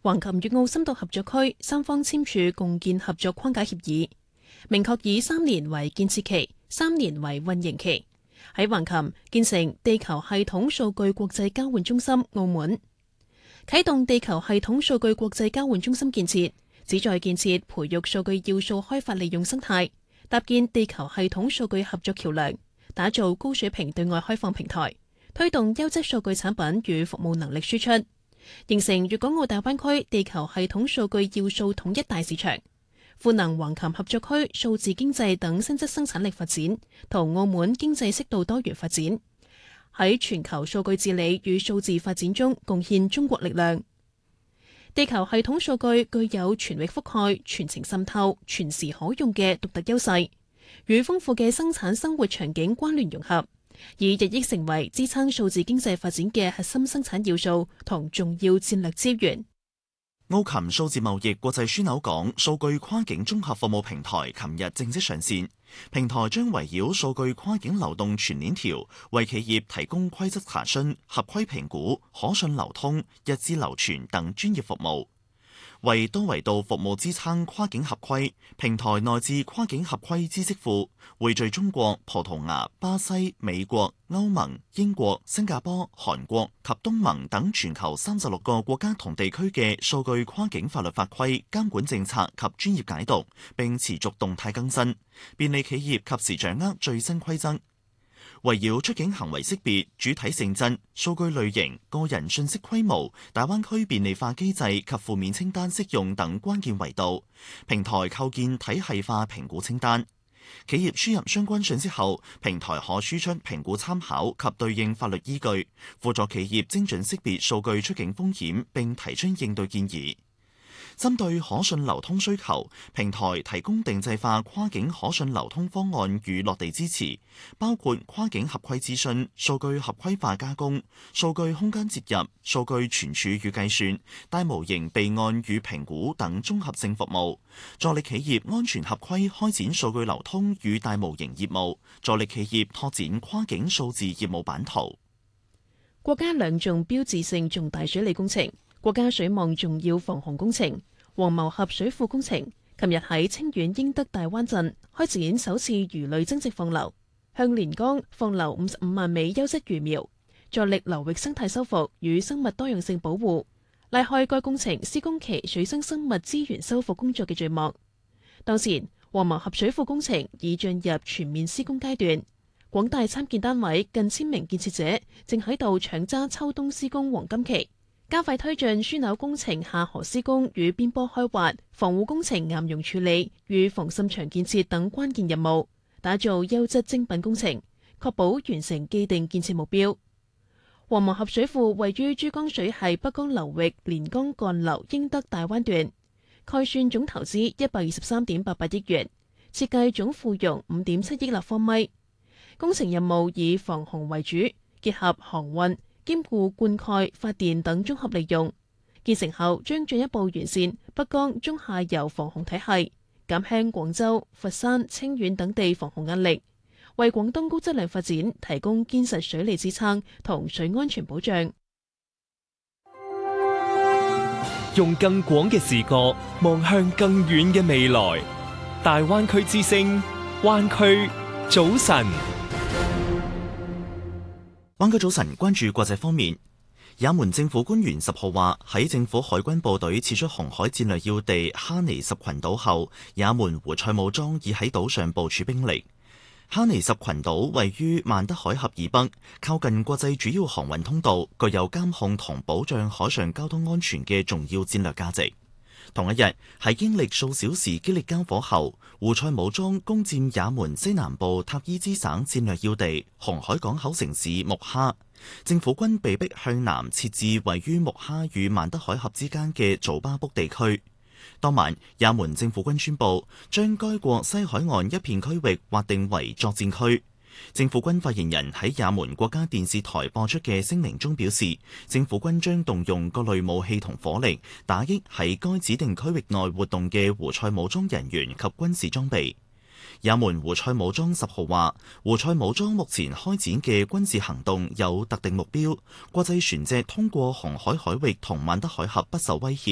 橫琴粵澳深度合作區三方簽署共建合作框架協議，明確以3年為建設期，3年為運營期，喺橫琴建成地球系統數據國際交換中心澳門，啟動地球系統數據國際交換中心建設，旨在建設培育數據要素開發利用生態，搭建地球系統數據合作橋樑，打造高水平對外開放平台，推動優質數據產品與服務能力輸出，形成粵港澳大灣區地球系統數據要素統一大市場，賦能橫琴合作區數字經濟等新質生產力發展，同澳門經濟適度多元發展，喺全球數據治理與數字發展中貢獻中國力量。地球系統數據具有全域覆蓋、全程滲透、全時可用嘅獨特優勢，與豐富嘅生產生活場景關聯融合，以日益成為支撐數字經濟發展嘅核心生產要素同重要戰略資源。 澳琴數字貿易國際樞紐港數據跨境綜合服務平台琴日正式上線，平台將圍繞數據跨境流動全鏈條，為企業提供規則查詢、合規評估、可信流通、一資流傳等專業服務。為多維度服務支撐跨境合規，平台內置跨境合規知識庫，匯聚中國、葡萄牙、巴西、美國、歐盟、英國、新加坡、韓國及東盟等全球36個國家同地區嘅數據跨境法律法規、監管政策及專業解讀，並持續動態更新，便利企業及時掌握最新規則。圍繞出境行為識別、主體性質、數據類型、個人信息規模、大灣區便利化機制及負面清單適用等關鍵維度，平台構建體系化評估清單。企業輸入相關信息後，平台可輸出評估參考及對應法律依據，輔助企業精準識別數據出境風險並提出應對建議。針對可信流通需求，平台提供定制化跨境可信流通方案與落地支持，包括跨境合規諮詢、數據合規化加工、數據空間接入、數據存儲與計算、大模型備案與評估等綜合性服務，助力企業安全合規開展數據流通與大模型業務，助力企業拓展跨境數字業務版圖。 國家兩重標誌性重大水利工程，國家水網重要防洪工程黃茅峽水庫工程，琴日喺清遠英德大灣鎮開展首次魚類增殖放流，向連江放流55萬尾優質魚苗，助力流域生態修復與生物多樣性保護，拉開該工程施工期水生生物資源修復工作嘅序幕。當前黃茅峽水庫工程已進入全面施工階段，廣大參建單位近1000名建設者正喺度搶揸秋冬施工黃金期，加快推進樞紐工程下河施工與邊坡開挖、防護工程岩溶處理與防滲牆建設等關鍵任務，打造優質精品工程，確保完成既定建設目標。黃茅峽水庫位於珠江水系北江流域連江幹流英德大灣段，概算總投資123.88億元，設計總庫容5.7億立方米。工程任務以防洪為主，結合航運、兼顧灌溉、發電等綜合利用。建成後將進一步完善北江中下游防洪體系，減輕廣州、佛山、清遠等地防洪壓力，為廣東高質量發展提供堅實水利支撐同水安全保障。 用更廣嘅視角望向更遠嘅未來，大灣區之聲，灣區早晨。 灣區早晨，關注國際方面。也門政府官員10號話，喺政府海軍部隊撤出紅海戰略要地哈尼什群島後，也門胡塞武裝已喺島上部署兵力。哈尼什群島位於曼德海峽以北，靠近國際主要航運通道，具有監控同保障海上交通安全嘅重要戰略價值。同一日，喺經歷數小時激烈交火後，胡塞武裝攻佔也門西南部塔伊茲省戰略要地紅海港口城市木哈，政府軍被迫向南撤至位於木哈與曼德海峽之間嘅祖巴卜地區。當晚，也門政府軍宣布將該國西海岸一片區域劃定為作戰區。政府軍發言人喺也門國家電視台播出嘅聲明中表示，政府軍將動用各類武器同火力，打擊喺該指定區域內活動嘅胡塞武裝人員及軍事裝備。也門胡塞武裝10號話，胡塞武裝目前開展嘅軍事行動有特定目標，國際船隻通過紅海海域同曼德海峽不受威脅。